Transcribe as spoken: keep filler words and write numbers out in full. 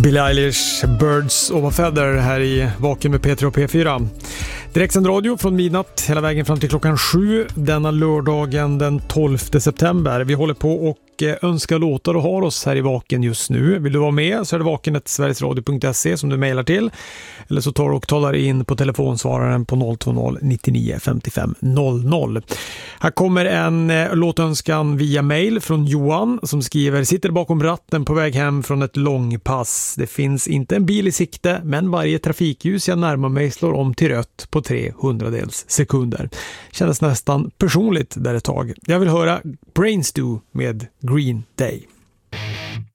Billie Eilish, Birds of a Feather här i Vaken med P tre och P fyra. Direktsänd radio från midnatt hela vägen fram till klockan sju denna lördagen den tolfte september. Vi håller på och önskar låtar och har oss här i Vaken just nu. Vill du vara med så är det vaken snabel-a sverigesradio punkt se som du mejlar till. Eller så tar du och talar in på telefonsvararen på noll två noll nittionio femtiofem noll noll. Här kommer en eh, låtönskan via mejl från Johan som skriver: sitter bakom ratten på väg hem från ett långpass. Det finns inte en bil i sikte, men varje trafikljus jag närmar mig slår om till rött på tre hundradels sekunder. Kändes nästan personligt där ett tag. Jag vill höra Brainstew med Green Day.